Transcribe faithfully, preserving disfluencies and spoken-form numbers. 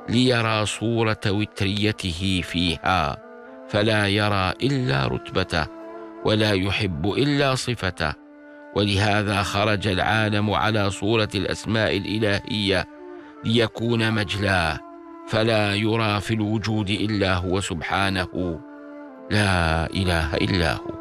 ليرى صورة وتريته فيها، فلا يرى إلا رتبته ولا يحب إلا صفته. ولهذا خرج العالم على صورة الأسماء الإلهية ليكون مجلاه، فلا يرى في الوجود إلا هو سبحانه، لا إله إلا هو.